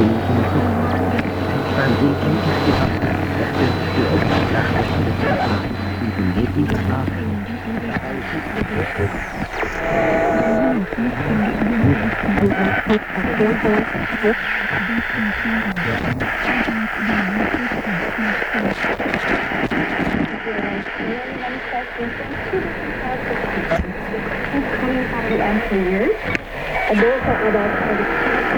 Coming from the answer years. Those are adults